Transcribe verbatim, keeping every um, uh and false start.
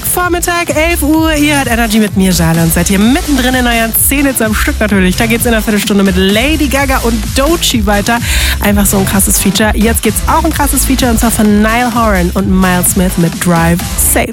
Vormittag, elf Uhr. Ihr hört Energy mit mir, Jale, und seid hier mittendrin in euren zehn Hits am Stück natürlich. Da geht's in einer Viertelstunde mit Lady Gaga und Doechii weiter. Einfach so ein krasses Feature. Jetzt geht's auch ein krasses Feature, und zwar von Niall Horan und Miles Smith mit Drive Safe.